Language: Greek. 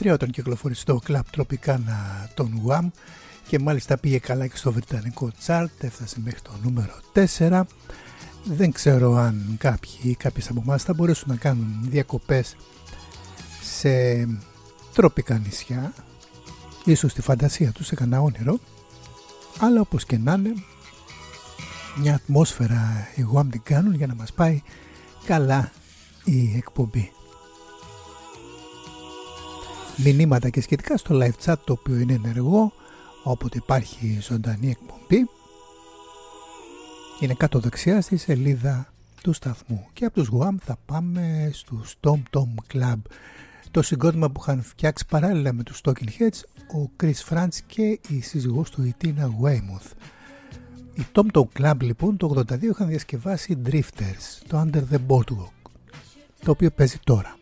83 όταν κυκλοφόρησε το Club Tropicana των Wham και μάλιστα πήγε καλά και στο βρετανικό chart, έφτασε μέχρι το νούμερο 4. Δεν ξέρω αν κάποιες από εμάς θα μπορέσουν να κάνουν διακοπές σε τροπικά νησιά, ίσως στη φαντασία τους, σε κανένα όνειρο, αλλά όπως και να είναι, μια ατμόσφαιρα οι Wham την κάνουν για να μας πάει καλά η εκπομπή. Μηνύματα και σχετικά στο live chat, το οποίο είναι ενεργό όποτε υπάρχει ζωντανή εκπομπή, είναι κάτω δεξιά στη σελίδα του σταθμού. Και από τους Wham θα πάμε στους Tom Tom Club, το συγκρότημα που είχαν φτιάξει παράλληλα με τους Talking Heads ο Chris Frantz και η σύζυγός του η Tina Weymouth. Οι Tom Tom Club λοιπόν το 82 είχαν διασκευάσει Drifters, το Under the Boardwalk, το οποίο παίζει τώρα.